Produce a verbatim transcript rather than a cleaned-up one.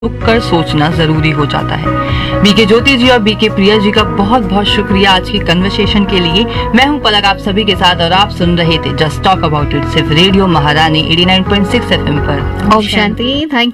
रुक कर सोचना जरूरी हो जाता है। बीके ज्योति जी और बीके प्रिया जी का बहुत बहुत शुक्रिया आज की कन्वर्सेशन के लिए। मैं हूं पलक आप सभी के साथ और आप सुन रहे थे जस्ट टॉक अबाउट इट सिर्फ रेडियो महारानी eighty nine point six FM पर। ओम शांति। थैंक